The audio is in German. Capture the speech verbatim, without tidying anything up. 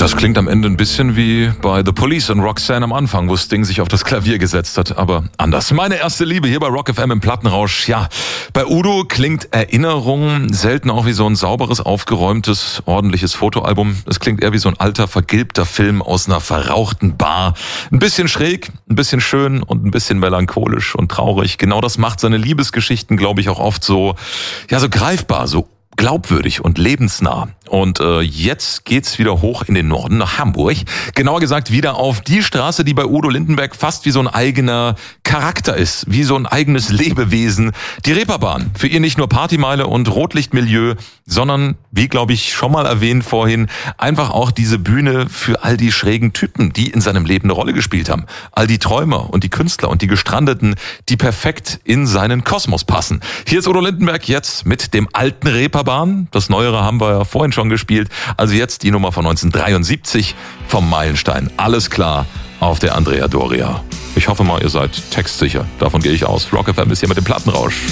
Das klingt am Ende ein bisschen wie bei The Police und Roxanne am Anfang, wo Sting sich auf das Klavier gesetzt hat, aber anders. Meine erste Liebe hier bei Rock F M im Plattenrausch. Ja, bei Udo klingt Erinnerung selten auch wie so ein sauberes, aufgeräumtes, ordentliches Fotoalbum. Es klingt eher wie so ein alter, vergilbter Film aus einer verrauchten Bar. Ein bisschen schräg, ein bisschen schön und ein bisschen melancholisch und traurig. Genau das macht seine Liebesgeschichten, glaube ich, auch oft so, ja, so greifbar, so glaubwürdig und lebensnah. Und äh, jetzt geht's wieder hoch in den Norden, nach Hamburg. Genauer gesagt wieder auf die Straße, die bei Udo Lindenberg fast wie so ein eigener Charakter ist, wie so ein eigenes Lebewesen. Die Reeperbahn, für ihn nicht nur Partymeile und Rotlichtmilieu, sondern, wie glaube ich schon mal erwähnt vorhin, einfach auch diese Bühne für all die schrägen Typen, die in seinem Leben eine Rolle gespielt haben. All die Träumer und die Künstler und die Gestrandeten, die perfekt in seinen Kosmos passen. Hier ist Udo Lindenberg jetzt mit dem alten Reeperbahn. Das Neuere haben wir ja vorhin schon gespielt. Also jetzt die Nummer von neunzehnhundertdreiundsiebzig vom Meilenstein. Alles klar auf der Andrea Doria. Ich hoffe mal, ihr seid textsicher. Davon gehe ich aus. Rock F M ist hier mit dem Plattenrausch.